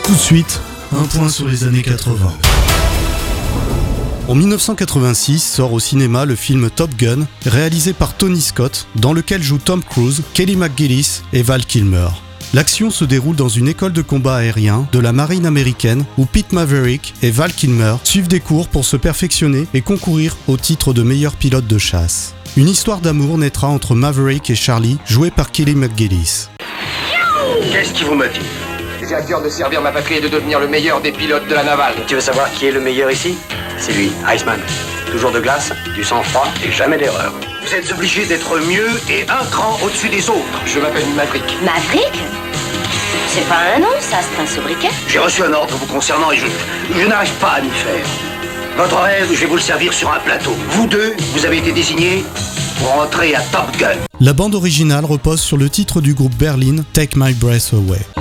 Tout de suite, un point sur les années 80. En 1986 sort au cinéma le film Top Gun, réalisé par Tony Scott, dans lequel jouent Tom Cruise, Kelly McGillis et Val Kilmer. L'action se déroule dans une école de combat aérien de la marine américaine où Pete Maverick et Val Kilmer suivent des cours pour se perfectionner et concourir au titre de meilleur pilote de chasse. Une histoire d'amour naîtra entre Maverick et Charlie, joué par Kelly McGillis. Qu'est-ce qui vous motive? J'ai à cœur de servir ma patrie et de devenir le meilleur des pilotes de la navale. Tu veux savoir qui est le meilleur ici? C'est lui, Iceman. Toujours de glace, du sang-froid et jamais d'erreur. Vous êtes obligé d'être mieux et un cran au-dessus des autres. Je m'appelle Maverick. Maverick? C'est pas un nom, ça, c'est un sobriquet. J'ai reçu un ordre vous concernant et je n'arrive pas à m'y faire. Votre rêve, je vais vous le servir sur un plateau. Vous deux, vous avez été désignés pour entrer à Top Gun. La bande originale repose sur le titre du groupe Berlin, Take My Breath Away.